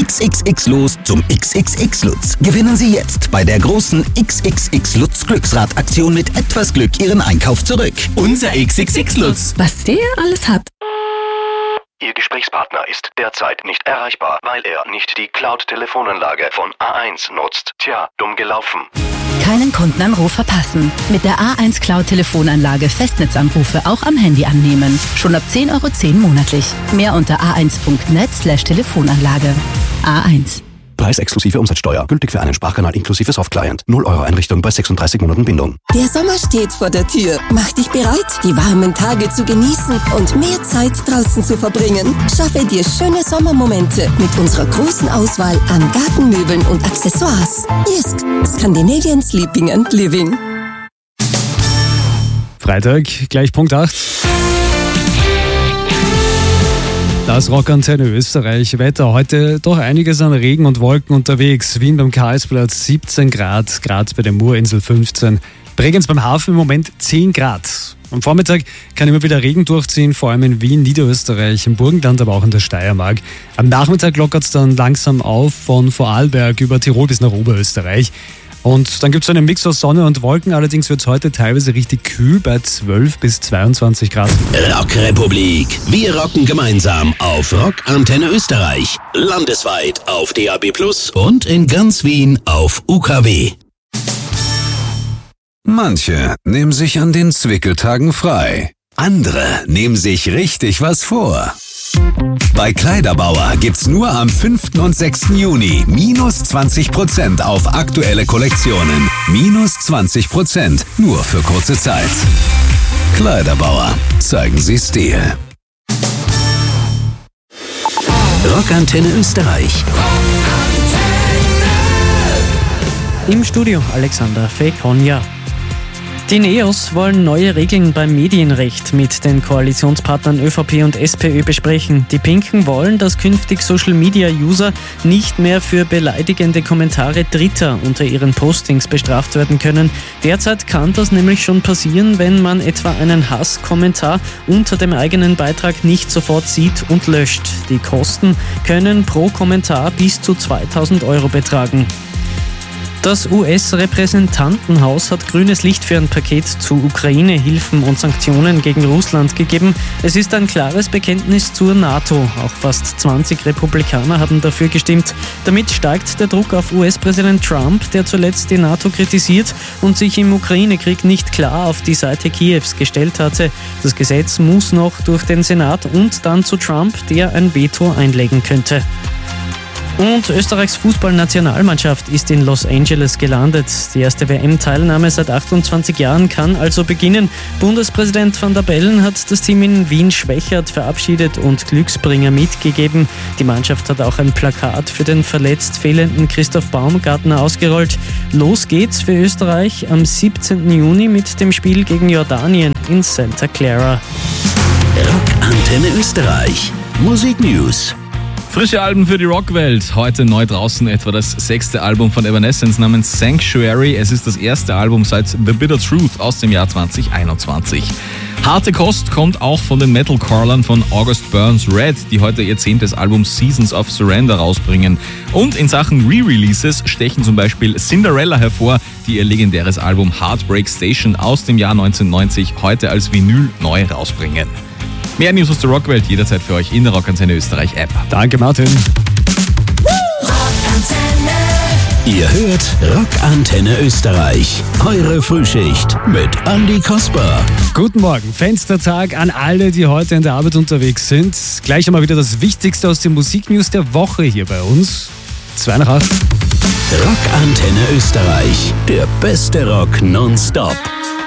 XXX los zum XXX Lutz. Gewinnen Sie jetzt bei der großen XXX Lutz Glücksradaktion mit etwas Glück Ihren Einkauf zurück. Unser XXX Lutz. Was der alles hat. Ihr Gesprächspartner ist derzeit nicht erreichbar, weil er nicht die Cloud-Telefonanlage von A1 nutzt. Tja, dumm gelaufen. Keinen Kundenanruf verpassen. Mit der A1 Cloud Telefonanlage Festnetzanrufe auch am Handy annehmen. Schon ab 10,10 € monatlich. Mehr unter a1.net/Telefonanlage. A1. Preis exklusive Umsatzsteuer. Gültig für einen Sprachkanal inklusive Softclient. 0 € Einrichtung bei 36 Monaten Bindung. Der Sommer steht vor der Tür. Mach dich bereit, die warmen Tage zu genießen und mehr Zeit draußen zu verbringen. Schaffe dir schöne Sommermomente mit unserer großen Auswahl an Gartenmöbeln und Accessoires. Jysk, Scandinavian Sleeping and Living. Freitag, gleich Punkt 8. Das Rockantenne Österreich. Wetter heute doch einiges an Regen und Wolken unterwegs. Wien beim Karlsplatz 17 Grad, Graz bei der Murinsel 15. Bregenz beim Hafen im Moment 10 Grad. Am Vormittag kann immer wieder Regen durchziehen, vor allem in Wien, Niederösterreich, im Burgenland, aber auch in der Steiermark. Am Nachmittag lockert es dann langsam auf von Vorarlberg über Tirol bis nach Oberösterreich. Und dann gibt es einen Mix aus Sonne und Wolken, allerdings wird es heute teilweise richtig kühl bei 12 bis 22 Grad. Rockrepublik. Wir rocken gemeinsam auf Rockantenne Österreich. Landesweit auf DAB+ und in ganz Wien auf UKW. Manche nehmen sich an den Zwickeltagen frei. Andere nehmen sich richtig was vor. Bei Kleiderbauer gibt's nur am 5. und 6. Juni minus 20% auf aktuelle Kollektionen. Minus 20%, nur für kurze Zeit. Kleiderbauer, zeigen Sie Stil. Rockantenne Österreich. Im Studio Alexander Fekonja. Die NEOS wollen neue Regeln beim Medienrecht mit den Koalitionspartnern ÖVP und SPÖ besprechen. Die Pinken wollen, dass künftig Social-Media-User nicht mehr für beleidigende Kommentare Dritter unter ihren Postings bestraft werden können. Derzeit kann das nämlich schon passieren, wenn man etwa einen Hasskommentar unter dem eigenen Beitrag nicht sofort sieht und löscht. Die Kosten können pro Kommentar bis zu 2.000 € betragen. Das US-Repräsentantenhaus hat grünes Licht für ein Paket zu Ukraine-Hilfen und Sanktionen gegen Russland gegeben. Es ist ein klares Bekenntnis zur NATO. Auch fast 20 Republikaner haben dafür gestimmt. Damit steigt der Druck auf US-Präsident Trump, der zuletzt die NATO kritisiert und sich im Ukraine-Krieg nicht klar auf die Seite Kiews gestellt hatte. Das Gesetz muss noch durch den Senat und dann zu Trump, der ein Veto einlegen könnte. Und Österreichs Fußballnationalmannschaft ist in Los Angeles gelandet. Die erste WM-Teilnahme seit 28 Jahren kann also beginnen. Bundespräsident Van der Bellen hat das Team in Wien-Schwächert verabschiedet und Glücksbringer mitgegeben. Die Mannschaft hat auch ein Plakat für den verletzt fehlenden Christoph Baumgartner ausgerollt. Los geht's für Österreich am 17. Juni mit dem Spiel gegen Jordanien in Santa Clara. Rockantenne Österreich. Musik News. Frische Alben für die Rockwelt. Heute neu draußen etwa das 6. Album von Evanescence namens Sanctuary. Es ist das erste Album seit The Bitter Truth aus dem Jahr 2021. Harte Kost kommt auch von den Metalcorlern von August Burns Red, die heute ihr 10. Album Seasons of Surrender rausbringen. Und in Sachen Re-Releases stechen zum Beispiel Cinderella hervor, die ihr legendäres Album Heartbreak Station aus dem Jahr 1990 heute als Vinyl neu rausbringen. Mehr News aus der Rockwelt jederzeit für euch in der Rockantenne Österreich App. Danke, Martin. Ihr hört Rockantenne Österreich. Eure Frühschicht mit Andi Kasper. Guten Morgen. Fenstertag an alle, die heute in der Arbeit unterwegs sind. Gleich einmal wieder das Wichtigste aus den Musiknews der Woche hier bei uns. 7:55. Rockantenne Österreich. Der beste Rock nonstop.